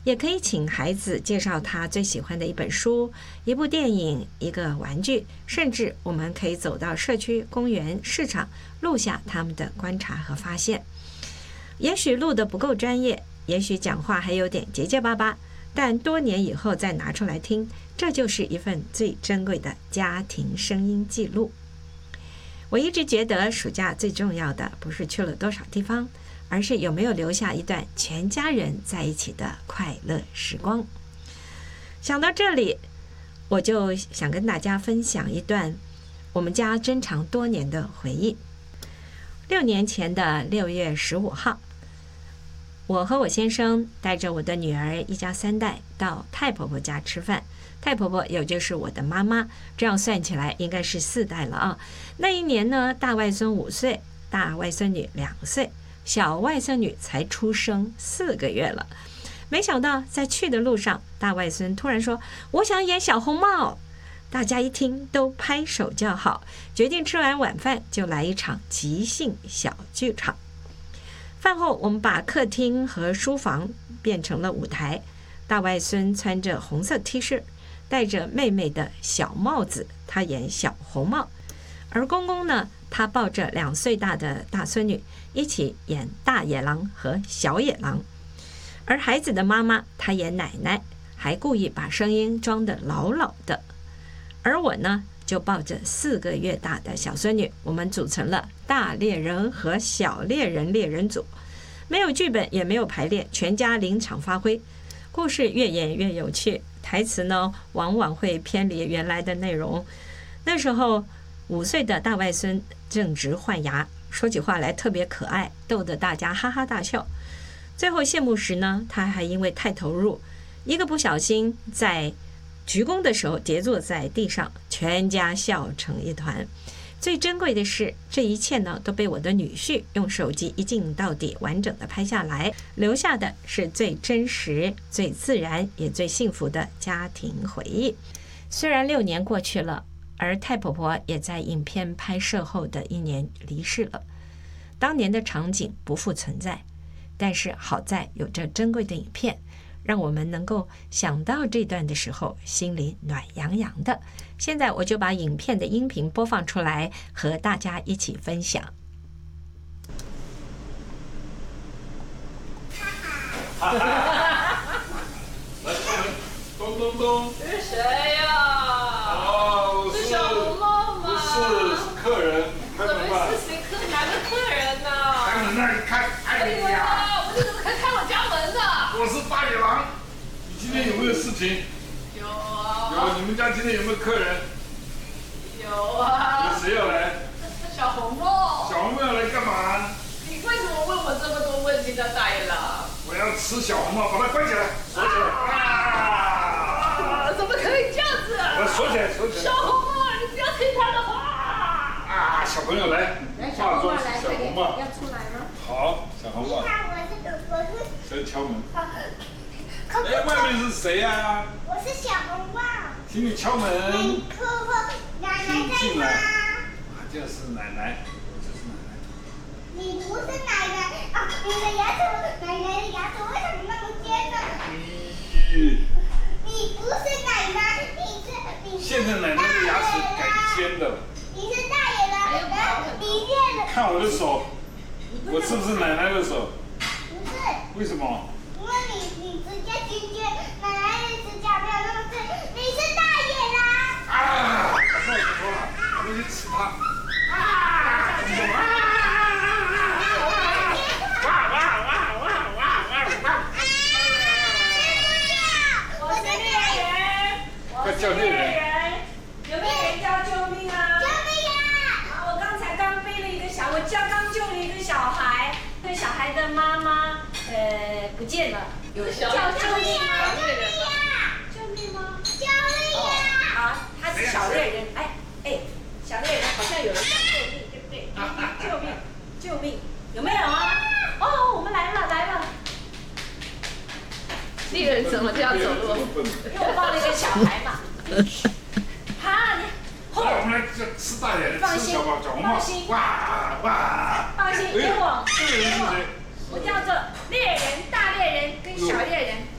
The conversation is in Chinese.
也可以请孩子介绍他最喜欢的一本书、一部电影、一个玩具，甚至我们可以走到社区、公园、市场，录下他们的观察和发现。也许录得不够专业，也许讲话还有点结结巴巴，但多年以后再拿出来听，这就是一份最珍贵的家庭声音记录。我一直觉得暑假最重要的不是去了多少地方，而是有没有留下一段全家人在一起的快乐时光。想到这里，我就想跟大家分享一段我们家珍藏多年的回忆。6年前的6月15号，我和我先生带着我的女儿一家3代到太婆婆家吃饭。太婆婆也就是我的妈妈，这样算起来应该是4代了啊。那一年呢，大外孙5岁，大外孙女2岁，小外孙女才出生4个月了。没想到在去的路上，大外孙突然说：“我想演小红帽。”大家一听都拍手叫好，决定吃完晚饭就来一场即兴小剧场。饭后，我们把客厅和书房变成了舞台。大外孙穿着红色 T 恤，戴着妹妹的小帽子，他演小红帽。而公公呢，他抱着2岁大的大孙女，一起演大野狼和小野狼。而孩子的妈妈，她演奶奶，还故意把声音装得老老的。而我呢，就抱着4个月大的小孙女，我们组成了大猎人和小猎人猎人组。没有剧本，也没有排练，全家临场发挥。故事越演越有趣，台词呢往往会偏离原来的内容。那时候5岁的大外孙正值换牙，说起话来特别可爱，逗得大家哈哈大笑。最后谢幕时呢，他还因为太投入，一个不小心在鞠躬的时候跌坐在地上，全家笑成一团。最珍贵的是，这一切呢都被我的女婿用手机一镜到底完整的拍下来，留下的是最真实、最自然也最幸福的家庭回忆。虽然6年过去了，而太婆婆也在影片拍摄后的1年离世了。当年的场景不复存在，但是好在有这珍贵的影片，让我们能够想到这段的时候，心里暖洋洋的。现在我就把影片的音频播放出来，和大家一起分享。 哈哈！来，咚咚咚！ 是谁呀？ 哦， 是小红帽吗？ 不是，是客人。开门吧。 是谁？哪个客人呢？ 开门那里看。 哎呀，我怎么开我家门呢？ 我是大野狼。你今天有没有事情？ 有啊。 有，你们家今天有没有客人？ 有啊。 有谁要来？ 小红帽。 小红帽要来干嘛？ 你为什么问我这么多问题呢，大野狼？ 我要吃小红帽，把它关起来，锁起来。 怎么可以这样子？ 把它锁起来，锁起来。 小红帽，你不要听他的话。 啊，小朋友来，化妆是小红帽。 要出来吗？ 好，小红帽。谁敲门？哎，外面是谁呀？ 我是小红帽。 请你敲门。 奶奶在吗？ 就是奶奶，就是奶奶。 你不是奶奶啊！你的牙齿，奶奶的牙齿为什么那么尖呢？你不是奶奶，你是。 现在奶奶的牙齿改尖的。 你是大野狼，你练的。 看我的手，我是不是奶奶的手？ 不是。 为什么？ 因为你指甲尖尖，奶奶的指甲没有那么尖，你是大野狼。 啊！太多了，我去吃它。啊！你怎么？ 我是猎人， 快叫猎人！ 有没有人叫救命啊？ 救命啊！ 我刚背了一个刚救了一个小孩，那个小孩的妈妈不见了，有叫救命啊！救命吗？ 救命啊！ 好，他是小猎人，小猎人好像有人叫救命，对不对？救命，有没有啊？哦，我们来了。猎人怎么这样走路？因为我抱了一个小孩嘛。好， 好，我们来吃大点，吃小红帽。 放心，给我。 这个人是谁？ 我叫做猎人，大猎人跟小猎人。